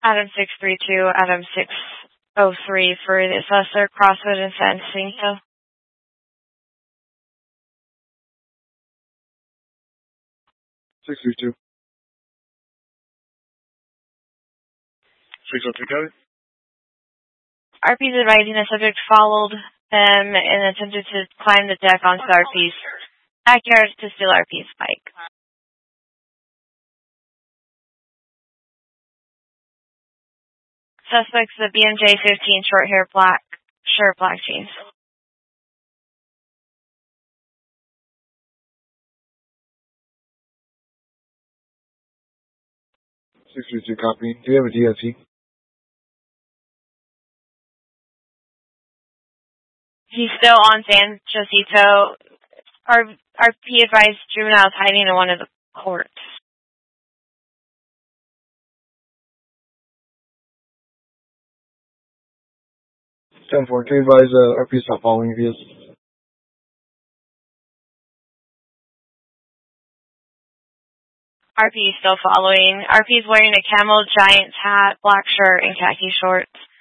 Adam 632, Adam 603 for the assessor, Crosswood and San Jacinto. 632. 603, got it. RP's advising the subject followed them and attempted to climb the deck onto RP's backyard to steal RP's bike. Suspects, the BMJ 15, short hair, black shirt, black jeans. Copy. Do you have a DOT? He's still on San Jacinto. RP advised juveniles hiding in one of the courts. 10-4, can you advise RP stop following vehicles? RP is still following. RP is wearing a camel Giants hat, black shirt, and khaki shorts.